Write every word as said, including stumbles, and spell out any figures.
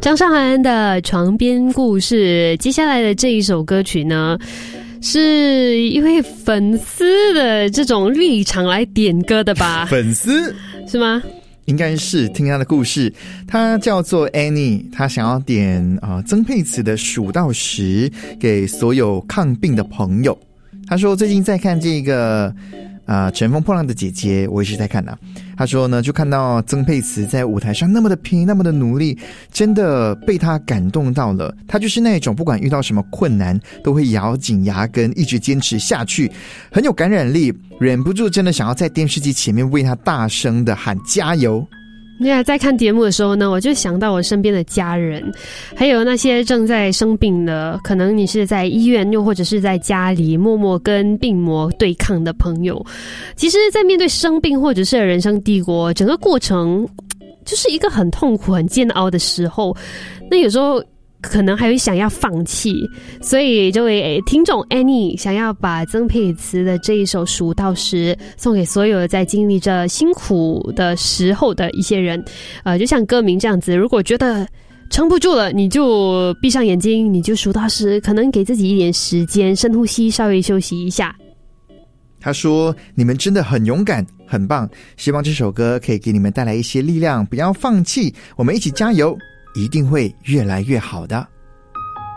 张韶涵的床边故事。接下来的这一首歌曲呢，是一位粉丝的这种立场来点歌的吧？ 粉丝是吗？ 应该是听他的故事，他叫做 Annie， 他想要点啊、呃、曾沛慈的数到十给所有抗病的朋友。他说最近在看这个啊、呃、乘风破浪的姐姐，我也是在看啊。他说呢，就看到曾沛慈在舞台上那么的拼，那么的努力，真的被他感动到了。他就是那种不管遇到什么困难都会咬紧牙根一直坚持下去，很有感染力，忍不住真的想要在电视机前面为他大声的喊加油。 那在看节目的时候呢，我就想到我身边的家人，还有那些正在生病的，可能你是在医院又或者是在家里默默跟病魔对抗的朋友。其实在面对生病或者是人生帝国，整个过程就是一个很痛苦很煎熬的时候，那有时候可能还会想要放弃，所以这位听众 Annie 想要把曾沛慈的这一首数到十送给所有在经历着辛苦的时候的一些人。呃，就像歌名这样子，如果觉得撑不住了，你就闭上眼睛，你就数到十，可能给自己一点时间，深呼吸，稍微休息一下。 他说你们真的很勇敢很棒，希望这首歌可以给你们带来一些力量，不要放弃，我们一起加油，一定会越来越好的。